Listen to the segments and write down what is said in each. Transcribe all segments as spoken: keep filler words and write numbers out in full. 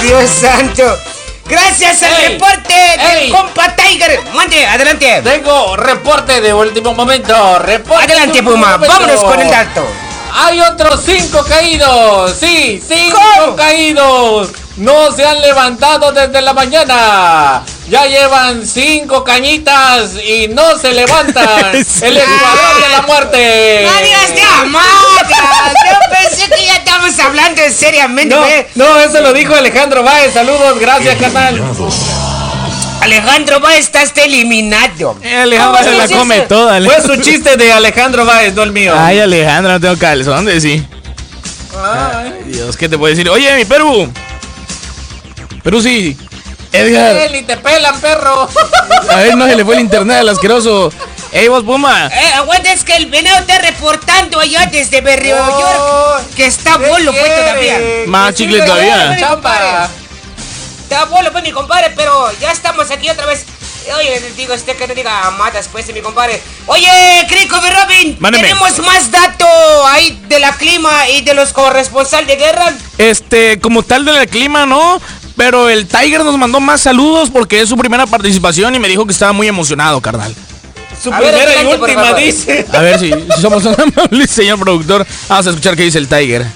Dios santo. Gracias al ey, reporte ey. del compa Tiger. Mande, adelante. Tengo reporte de último momento. Reporte adelante, Puma. Momento. Vámonos con el dato. Hay otros cinco caídos. Sí, cinco ¿Cómo? caídos. No se han levantado desde la mañana. Ya llevan cinco cañitas y no se levantan. Sí. El escuadrón de la muerte. ¡Adiós de amadas! Yo pensé que ya estamos hablando seriamente. No, no, eso lo dijo Alejandro Báez. Saludos, gracias, carnal. Alejandro Báez está eliminado. Eh, Alejandro se la come toda. Fue su chiste de Alejandro Báez, no el mío. Ay, Alejandro, no tengo calzón de sí. Ay, Dios, ¿qué te puedo decir? Oye, mi Perú. Perú sí. Edgar. Él y te pelan, perro. A ver, no se le fue el internet al asqueroso. Ey, vos, Puma. Eh, aguanta, es que el venado está reportando allá desde Berrio oh, York. Que está bolo, pues, todavía. Más chicle todavía. Chamba. Está bolo, pues, mi compadre, pero ya estamos aquí otra vez. Oye, les digo, este que no diga matas, pues, mi compadre. Oye, Crico y Robin, Mándeme. tenemos más datos ahí de la clima y de los corresponsales de guerra. Este, como tal de la clima, ¿no? Pero el Tiger nos mandó más saludos porque es su primera participación y me dijo que estaba muy emocionado, carnal. Su a primera ver, y última, dice. A ver si, si somos un amable señor productor. Vamos a escuchar qué dice el Tiger.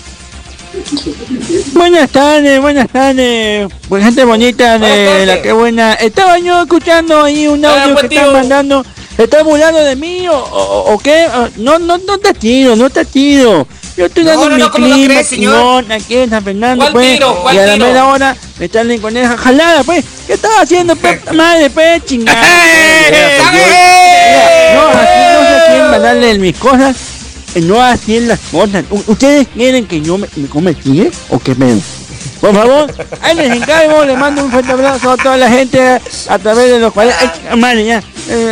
Buenas tardes, buenas tardes. Pues gente bonita de la que buena. Estaba yo escuchando ahí un audio que están mandando. ¿Estás burlando de mí o, o, o qué? No, no, no te tiro, no te tiro. Yo estoy dando no, no, mi no, clima, crees, señor? Aquí en San Fernando, pues. Tiro, y a la media hora me están con esa jalada, pues. ¿Qué estás haciendo, pe? Madre, pues, chingada. No, así no sé a quién mandarle mis cosas. No así en las cosas. ¿Ustedes quieren que yo me, me come el tigre o que me... Por favor, ahí les encargo, les mando un fuerte abrazo a toda la gente a través de los cuales... Ay, madre, ya.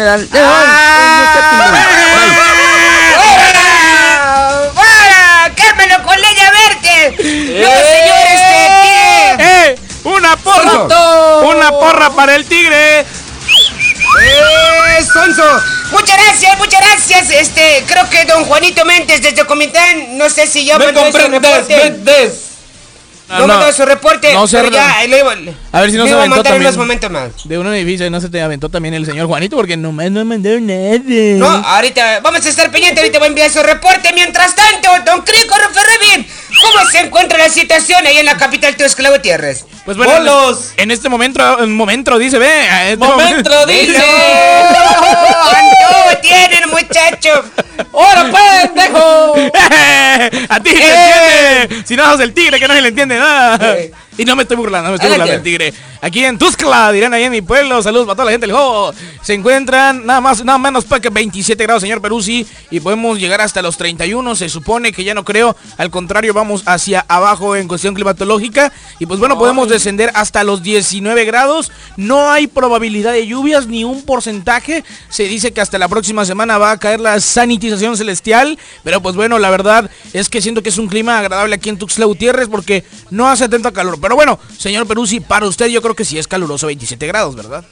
¡Cármelo con leña verde! ¡No, señores, este tigre! ¡Eh! ¡Una porra! ¡Sonso! ¡Una porra para el tigre! ¡Eh, Sonso! Muchas gracias, muchas gracias. Este, creo que don Juanito Méndez desde Comitán, no sé si ya me comprendes, Méndez. No, no, mandó su reporte, no pero ya, le, a ver si no se aventó mandar también unos momentos más. De un edificio no se te aventó también el señor Juanito porque nomás no mandó nada. No, ahorita vamos a estar pendientes, ahorita voy a enviar su reporte. Mientras tanto, don Crico Ferrevín, ¿cómo se encuentra la situación ahí en la capital Tuxtla Gutiérrez? Pues bueno, Bolos. en este momento, en momento dice, ve, este momento, momento dice. ¿Cuánto tienen, muchachos? ¡Hola, pendejo! A ti se eh. entiende. Si no sos el tigre, que no se le entiende nada. Eh. Y no me estoy burlando, no me estoy burlando del tigre. Aquí en Tuxtla, dirán ahí en mi pueblo. Saludos para toda la gente del juego. Se encuentran nada más, nada menos para que veintisiete grados, señor Peruzzi. Y podemos llegar hasta los treinta y uno. Se supone que ya no creo. Al contrario, vamos hacia abajo en cuestión climatológica. Y pues bueno, podemos descender hasta los diecinueve grados. No hay probabilidad de lluvias ni un porcentaje. Se dice que hasta la próxima semana va a caer la sanitización celestial. Pero pues bueno, la verdad es que siento que es un clima agradable aquí en Tuxtla Gutiérrez porque no hace tanto calor. Pero bueno, señor Peruzzi, para usted yo creo que sí es caluroso veintisiete grados, ¿verdad?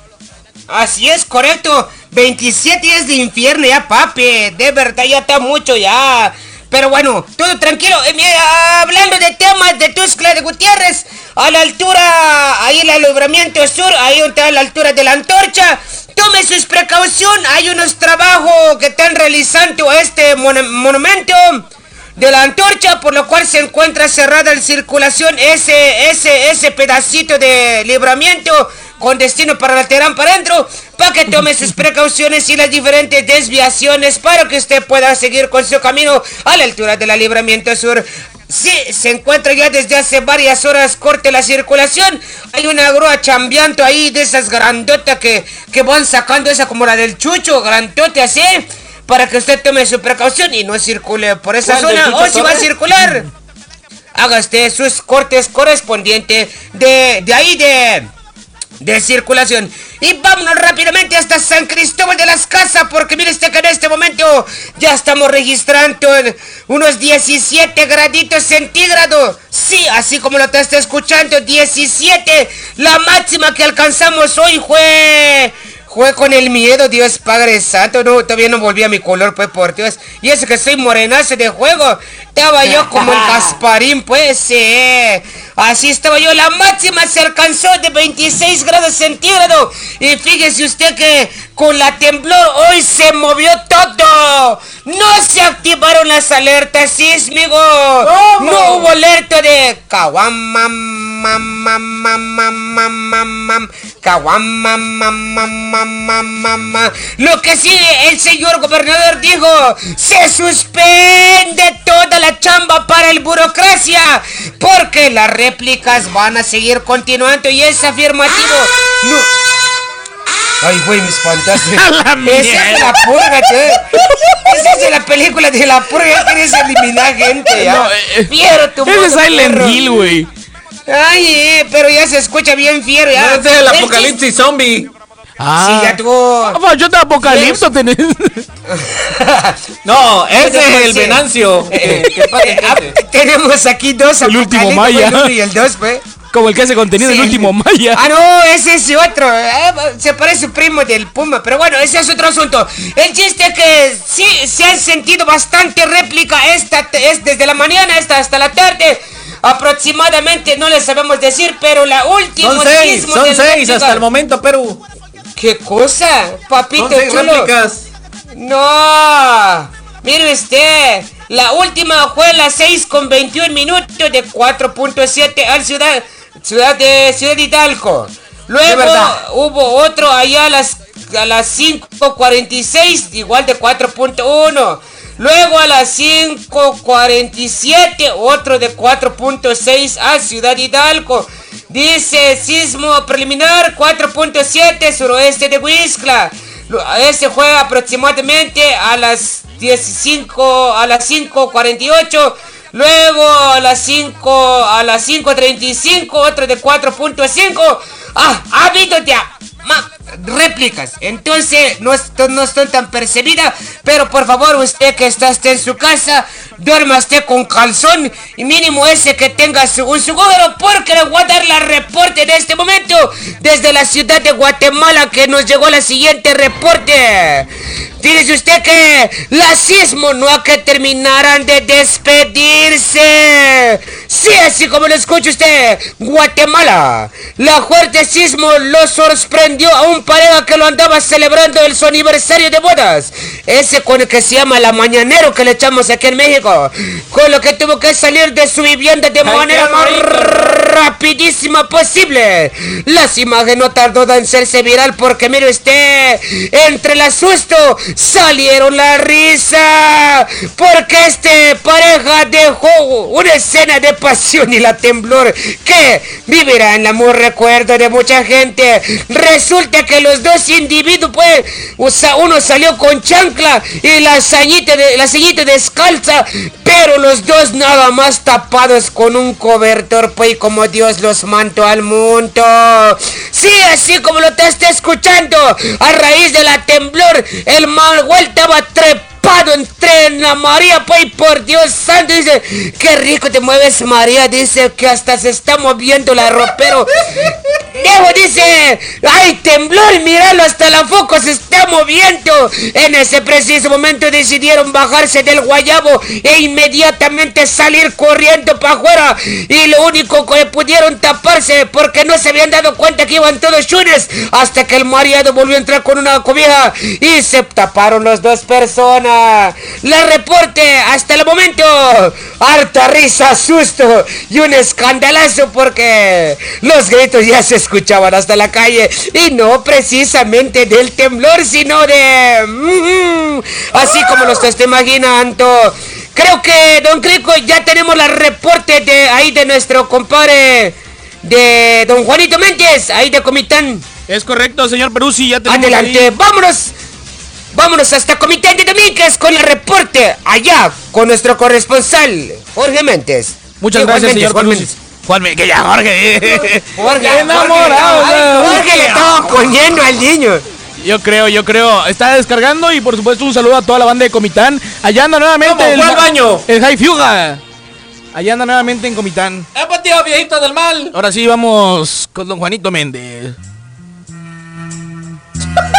Así es, correcto. veintisiete es de infierno ya, papi. De verdad ya está mucho ya. Pero bueno, todo tranquilo. Eh, mira, hablando de temas de Tuxtla de Gutiérrez, a la altura, ahí el libramiento sur, ahí está a la altura de la Antorcha. Tome sus precauciones. Hay unos trabajos que están realizando este mon- monumento de la Antorcha, por lo cual se encuentra cerrada en circulación ese, ese, ese pedacito de libramiento con destino para Laterán para adentro, para que tome sus precauciones y las diferentes desviaciones para que usted pueda seguir con su camino a la altura de la libramiento sur. Sí, se encuentra ya desde hace varias horas corte la circulación. Hay una grúa chambeando ahí de esas grandotas que, que van sacando esa como la del Chucho, grandote así, para que usted tome su precaución y no circule por esa zona. O si va a circular, haga usted sus cortes correspondientes de, de ahí de, de circulación. Y vámonos rápidamente hasta San Cristóbal de las Casas, porque mire usted que en este momento ya estamos registrando unos diecisiete graditos centígrados. Sí, así como lo está escuchando, diecisiete. La máxima que alcanzamos hoy fue... Fue con el miedo, Dios Padre Santo. No, todavía no volví a mi color, pues, por Dios. Y eso que soy morenazo de juego. Estaba yo como el Gasparín, pues, eh. Así estaba yo. La máxima se alcanzó de veintiséis grados centígrados. Y fíjese usted que con la temblor hoy se movió todo. No se activaron las alertas sísmicos. ¿Cómo? No hubo alerta de Caguam, mam, mam, mam, mam, mam, mam, mam, mam, Caguam, mam, mam, mam, mam, mam, mam, mam. Lo que sí, el señor gobernador dijo, se suspende toda la chamba para el burocracia, porque las réplicas van a seguir continuando y es afirmativo. No. Ay, güey, me espantaste. Esa es la purga, ¿qué? Esa es de la película de la purga. Quieres eliminar gente, ya. No, eh, Fiero tu ese es mono, Silent perro. Hill, güey. Ay, eh, pero ya se escucha bien fiero, ya. No, este es el apocalipsis zombie. Ah, Sí, ya tuvo. Ah, pues yo te apocalipso tenés. No, ese es el Venancio. Eh, que- que pase, eh, ah, gente. tenemos aquí dos El último apocalipsis, Maya. el uno y el dos, pues. Como el que hace contenido Sí. del último Maya. Ah, no, ese es otro. eh, se parece primo del Puma, pero bueno, ese es otro asunto. El chiste es que sí se han sentido bastante réplica esta es desde la mañana hasta, hasta la tarde. Aproximadamente, no les sabemos decir, pero la última Son seis, sismo son del seis réplica- hasta el momento, Perú. ¿Qué cosa? Papito Son seis chulo. réplicas. No, mire usted, la última fue a las seis con veintiún minutos de cuatro punto siete al ciudad, ciudad de Ciudad Hidalgo. De Luego verdad. hubo otro allá a las, a las cinco cuarenta y seis, igual de cuatro punto uno. Luego a las cinco cuarenta y siete, otro de cuatro punto seis a Ciudad Hidalgo. Dice sismo preliminar cuatro punto siete suroeste de Huixtla. Este fue aproximadamente a las dieciséis, a las cinco cuarenta y ocho. Luego a las cinco, a las cinco treinta y cinco, otro de cuatro punto cinco. Ah, ha habido ya ma- réplicas. Entonces no, est- no son tan percibidas. Pero por favor, usted que está usted en su casa, duerma usted con calzón y mínimo ese que tenga su, un seguro, porque le voy a dar la reporte de este momento desde la ciudad de Guatemala, que nos llegó la siguiente reporte. Fíjese usted que la sismo no ha que terminaran de despedirse. Sí, así como lo escucha usted, Guatemala. La fuerte sismo lo sorprendió a un pareja que lo andaba celebrando el su aniversario de bodas. Ese con el que se llama la mañanero que le echamos aquí en México. Con lo que tuvo que salir de su vivienda de Ay, manera qué más rico. rapidísima posible. Las imágenes no tardó en hacerse viral porque mire usted, entre el asusto salieron la risa, porque este pareja dejó una escena de pasión y la temblor que vivirá en el amor recuerdo de mucha gente. Resulta que los dos individuos, pues, o sea, uno salió con chancla y la ceñita de la ceñita descalza, pero los dos nada más tapados con un cobertor, pues, como Dios los mandó al mundo. Sí, así como lo te está escuchando, a raíz de la temblor, el Manuel estaba trepado entre la María, pues, por Dios santo, dice, qué rico te mueves, María, dice que hasta se está moviendo la ropero. Diego dice, ay, temblor, míralo, hasta la foco se está moviendo. En ese preciso momento decidieron bajarse del guayabo e inmediatamente salir corriendo para afuera. Y lo único que pudieron taparse porque no se habían dado cuenta que iban todos chunes, hasta que el mareado volvió a entrar con una cobija y se taparon las dos personas. La reporte hasta el momento, harta risa, susto y un escandalazo porque los gritos ya se escuchaban hasta la calle, y no precisamente del temblor, sino de mm, así como lo está imaginando. Creo que, don Crico, ya tenemos la reporte de ahí de nuestro compadre, de don Juanito Méndez, ahí de Comitán. Es correcto, señor Peruzzi, ya tenemos Adelante, ahí. vámonos. Vámonos hasta Comitán de Domínguez con el reporte allá con nuestro corresponsal, Jorge Méndez. Muchas Sí, gracias, Juan señor Méndez, Juan Peruzzi. Méndez. Juan Méndez, que ya Jorge. Jorge, enamorado, Jorge, ya. Jorge le estaba poniendo al niño. Yo creo, yo creo. Está descargando y por supuesto un saludo a toda la banda de Comitán. Allá anda nuevamente ¿Cómo? el, ¿Fue al baño? el High Fuga. Allá anda nuevamente en Comitán. ¡Epa, tío, viejito del mal! Ahora sí vamos con don Juanito Méndez.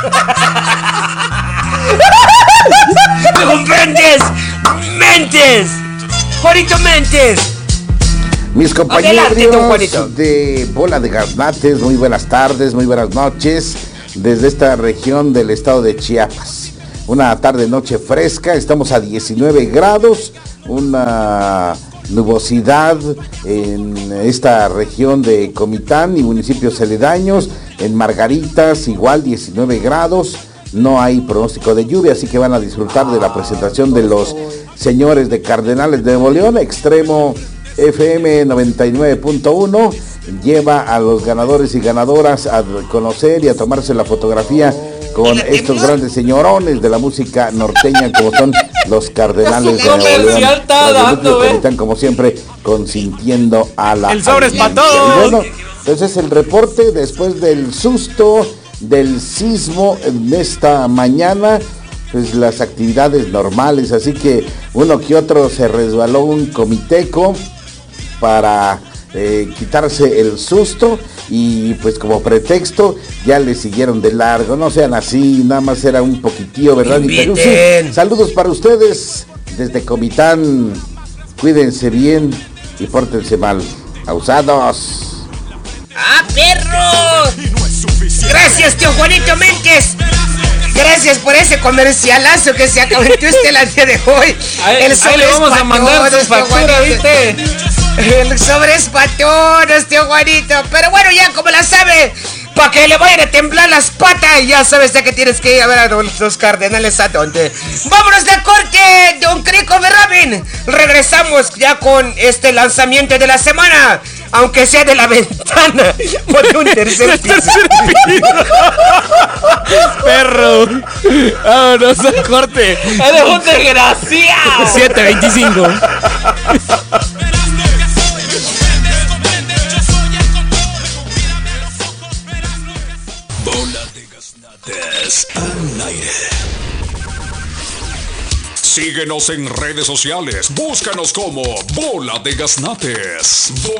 ¿Me comprendes? ¡Mentes! ¡Juanito Mentes! Mis compañeros de Bola de Gaznates, muy buenas tardes, muy buenas noches, desde esta región del estado de Chiapas. Una tarde noche fresca, estamos a diecinueve grados, una nubosidad en esta región de Comitán y municipios aledaños. En Margaritas igual diecinueve grados, no hay pronóstico de lluvia, así que van a disfrutar de la presentación de los señores de Cardenales de Nuevo León. Extremo F M noventa y nueve punto uno lleva a los ganadores y ganadoras a conocer y a tomarse la fotografía con estos grandes señorones de la música norteña como son los Cardenales de Nuevo León. Están como siempre consintiendo a la el sobre es para todos. Bueno, entonces el reporte después del susto del sismo en esta mañana, pues las actividades normales, así que uno que otro se resbaló un comiteco para eh, quitarse el susto y pues como pretexto ya le siguieron de largo. No sean así, nada más era un poquitillo, ¿verdad? Y sí, saludos para ustedes desde Comitán, cuídense bien y pórtense mal, abusados. ¡Ah, perro! Gracias, tío Juanito Mentes. Gracias por ese comercialazo que se acabó usted la día de hoy. Ahí, el sobre ahí le vamos a mandar su factura, ¿viste? El sobre es para todos, tío Juanito. Pero bueno, ya como la sabe, para que le vayan a temblar las patas, ya sabes ya que tienes que ir a ver a los, los Cardenales a dónde. Vámonos de corte, don Crico Berramin. Regresamos ya con este lanzamiento de la semana, aunque sea de la ventana o de un tercer piso. Perro. Vámonos al corte. ¡Eres un desgraciado! siete veinticinco. Bola de Gaznates al aire. Síguenos en redes sociales. Búscanos como Bola de Gaznates.